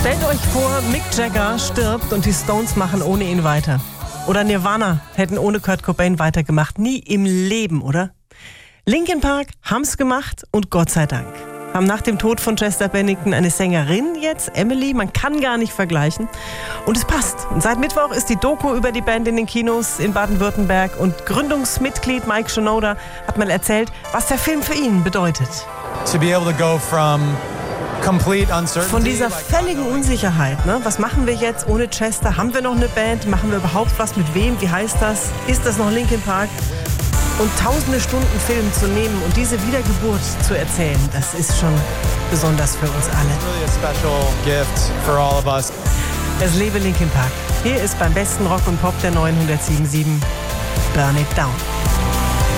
Stellt euch vor, Mick Jagger stirbt und die Stones machen ohne ihn weiter. Oder Nirvana hätten ohne Kurt Cobain weitergemacht. Nie im Leben, oder? Linkin Park haben's gemacht und Gott sei Dank. Haben nach dem Tod von Chester Bennington eine Sängerin jetzt, Emily, man kann gar nicht vergleichen. Und es passt. Und seit Mittwoch ist die Doku über die Band in den Kinos in Baden-Württemberg und Gründungsmitglied Mike Shinoda hat mal erzählt, was der Film für ihn bedeutet. To be able to go from complete uncertainty. Von dieser völligen Unsicherheit, ne? Was machen wir jetzt ohne Chester? Haben wir noch eine Band? Machen wir überhaupt was? Mit wem? Wie heißt das? Ist das noch Linkin Park? Und tausende Stunden Film zu nehmen und diese Wiedergeburt zu erzählen, das ist schon besonders für uns alle. Really a special gift for all of us. Es lebe Linkin Park. Hier ist beim besten Rock und Pop der 907 Burn It Down.